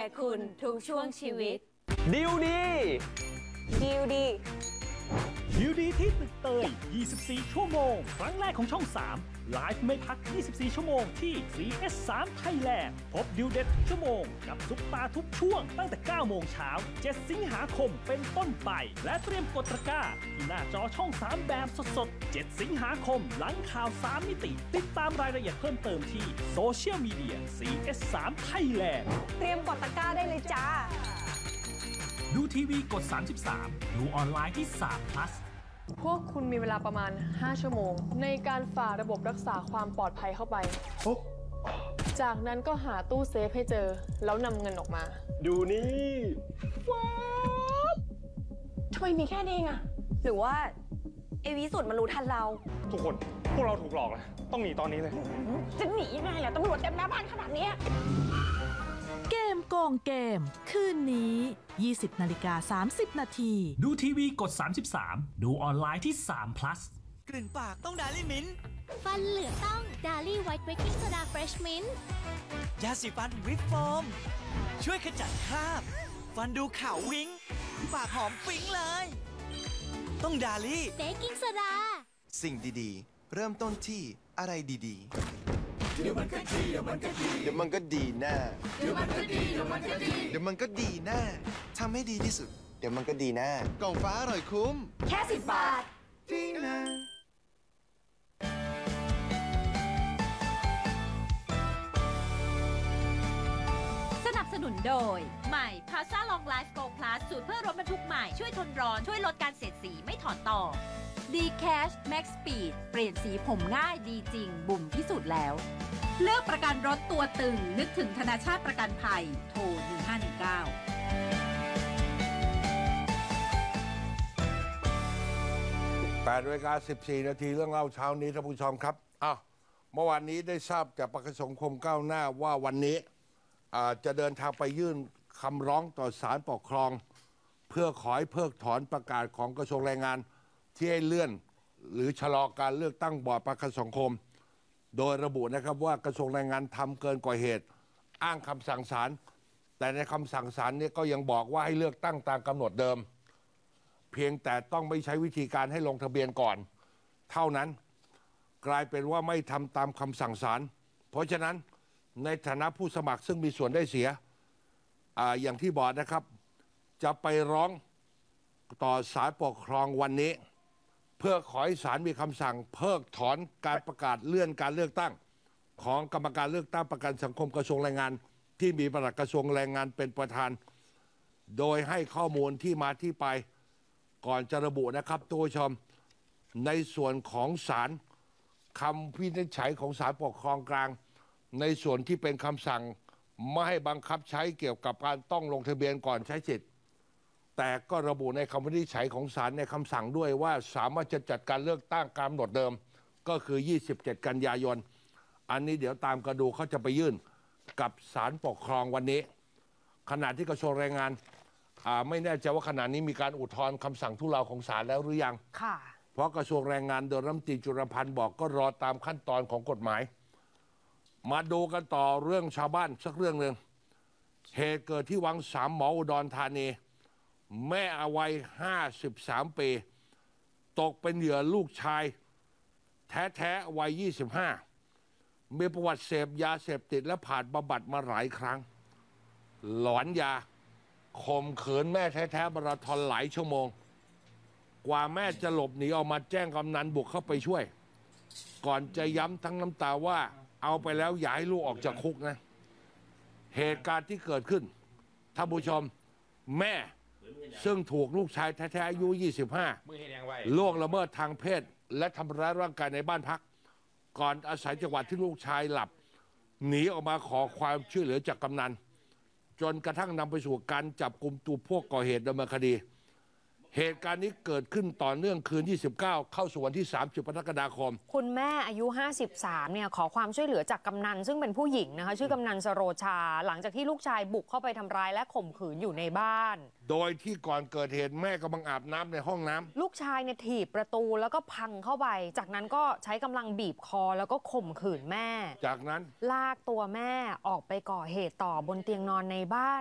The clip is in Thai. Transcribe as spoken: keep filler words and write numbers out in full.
คุณทุกช่วงชีวิตดิวดีดิวดีดิวดีที่ตึกเตย ยี่สิบสี่ ชั่วโมง ครั้งแรกของช่อง สาม ไลฟ์ไม่พัก ยี่สิบสี่ ชั่วโมงที่ ซี เอส สาม Thailand พบดิวเด็ดทุกชั่วโมงกับซุปตาทุกช่วงตั้งแต่ เก้า โมงเช้า เจ็ด สิงหาคมเป็นต้นไป และเตรียมกดตะกร้าที่หน้าจอช่อง สาม แบบสดๆ เจ็ด สิงหาคมหลังข่าว สาม มิติ ติดตามรายละเอียดเพิ่มเติมที่โซเชียลมีเดีย ซี เอส สาม Thailand เตรียมกดตะกร้าได้เลยจ้าดูทีวีกด สามสิบสาม ดูออนไลน์ที่ สาม plus พวกคุณมีเวลาประมาณ ห้า ชั่วโมงในการฝ่าระบบรักษาความปลอดภัยเข้าไป จากนั้นก็หาตู้เซฟให้เจอ แล้วนำเงินออกมาดูนี่ว้าวทำไมมีแค่นี้อ่ะหรือว่าเอวิสุดมันรู้ทันเราทุกคนพวกเราถูกหลอกแล้วต้องหนีตอนนี้เลยจะหนียังไงล่ะตำรวจเต็มหน้าบ้านขนาดนี้เกมโกงเกมคืนนี้ ยี่สิบ นาฬิกา สามสิบ นาทีดูทีวีกด สามสิบสาม ดูออนไลน์ที่ สาม plus กลิ่นปากต้องดาลี่มิ้นฟันเหลือต้องดาลี่ไวท์เบรกกิ้งโซดาเฟรชมิ้นยาสีฟันวิปโฟมช่วยขจัดคราบฟันดูขาววิ้งปากหอมปิ๊งเลยต้องดาลี่เบกกิ้งโซดาสิ่งดีๆเริ่มต้นที่อะไรดีๆเดี๋ยวมันก็ดีเดี๋ยวมันก็ดีเดี๋ยวมันก็ดีแน่เดี๋ยวมันก็ดีเดี๋ยวมันก็ดีเดี๋ยวมันก็ดีแน่ทำให้ดีที่สุดเดี๋ยวมันก็ดีแน่กล่องฟ้าอร่อยคุ้มแค่สิบบาทดีนะสนับสนุนโดยใหม่ Pasa Long Life Go Plus สูตรเพื่อรถบรรทุกใหม่ช่วยทนร้อนช่วยลดการเสียดสีไม่ถอนต่อ D-Cash Max Speed เปลี่ยนสีผมง่ายดีจริงบุ๋มพิสูจน์แล้วเลือกประกันรถตัวตึงนึกถึงธนาชาติประกันภัยโทรหนึ่งห้าหนึ่งเก้าแปดนาฬิกาสิบสี่นาทีเรื่องเล่าเช้านี้ท่านผู้ชมครับอ้าวเมื่อวานนี้ได้ทราบจากประกันสังคมก้าวหน้าว่าวันนี้จะเดินทางไปยื่นคำร้องต่อศาลปกครองเพื่อขอให้เพิกถอนประกาศของกระทรวงแรงงานที่ให้เลื่อนหรือชะลอการเลือกตั้งบอร์ดประกันสังคมโดยระบุนะครับว่ากระทรวงแรงงานทำเกินกว่าเหตุอ้างคำสั่งศาลแต่ในคำสั่งศาลนี้ก็ยังบอกว่าให้เลือกตั้งตามกำหนดเดิมเพียงแต่ต้องไม่ใช้วิธีการให้ลงทะเบียนก่อนเท่านั้นกลายเป็นว่าไม่ทำตามคำสั่งศาลเพราะฉะนั้นในฐานะผู้สมัครซึ่งมีส่วนได้เสีย อ, อย่างที่บอกนะครับจะไปร้องต่อศาลปกครองวันนี้เพื่อขอให้ศาลมีคำสั่งเพิกถอนการประกาศเลื่อนการเลือกตั้งของกรรมการเลือกตั้งประกันสังคมกระทรวงแรงงานที่มีปลัดกระทรวงแรงงานเป็นประธานโดยให้ข้อมูลที่มาที่ไปก่อนจะระบุนะครับทุกผู้ชมในส่วนของศาลคำวินิจฉัยของศาลปกครองกลางในส่วนที่เป็นคำสั่งไม่ให้บังคับใช้เกี่ยวกับการต้องลงทะเบียนก่อนใช้สิทธิ์แต่ก็ระบุในคำวินิจฉัยของศาลในคำสั่งด้วยว่าสามารถจะจัดการเลือกตั้งตามกำหนดเดิมก็คือยี่สิบเจ็ดกันยายนอันนี้เดี๋ยวตามกันดูเขาจะไปยื่นกับศาลปกครองวันนี้ขณะที่กระทรวงแรงงานไม่แน่ใจว่าขณะนี้มีการอุทธรณ์คำสั่งทุเลาของศาลแล้วหรือยังค่ะเพราะกระทรวงแรงงานโดยรัฐมนตรีจุลพันธ์บอกก็รอตามขั้นตอนของกฎหมายมาดูกันต่อเรื่องชาวบ้านสักเรื่องหนึ่งเหตุเกิดที่วังสามหมออุดรธานีแม่วัยห้าสิบสามปีตกเป็นเหยื่อลูกชายแท้ๆวัยยี่สิบห้ามีประวัติเสพยาเสพติดและผ่านบำบัดมาหลายครั้งหลอนยาข่มขืนแม่แท้ๆมาราธอนหลายชั่วโมงกว่าแม่จะหลบหนีออกมาแจ้งกำนันบุกเข้าไปช่วยก่อนจะย้ำทั้งน้ำตาว่าเอาไปแล้วอย่าให้ลูกออกจากคุกนะเหตุการณ์ที่เกิดขึ้นท่านผู้ชมแม่ซึ่งถูกลูกชายแท้ๆอายุยี่สิบห้าล่วงละเมิดทางเพศและทำร้ายร่างกายในบ้านพักก่อนอาศัยจังหวะที่ลูกชายหลับหนีออกมาขอความช่วยเหลือจากกำนันจนกระทั่งนำไปสู่การจับกุมตัวพวกก่อเหตุดำเนินคดีเหตุการณ์นี้เกิดขึ้นต่อเนื่องคืนยี่สิบเก้าเข้าสู่วันที่สามสิบกรกฎาคมคุณแม่อายุห้าสิบสามเนี่ยขอความช่วยเหลือจากกำนันซึ่งเป็นผู้หญิงนะคะชื่อกำนันสโรชาหลังจากที่ลูกชายบุกเข้าไปทำร้ายและข่มขืนอยู่ในบ้านโดยที่ก่อนเกิดเหตุแม่กำลังอาบน้ำในห้องน้ำลูกชายเนี่ยถีบประตูแล้วก็พังเข้าไปจากนั้นก็ใช้กำลังบีบคอแล้วก็ข่มขืนแม่จากนั้นลากตัวแม่ออกไปก่อเหตุต่อบนเตียงนอนในบ้าน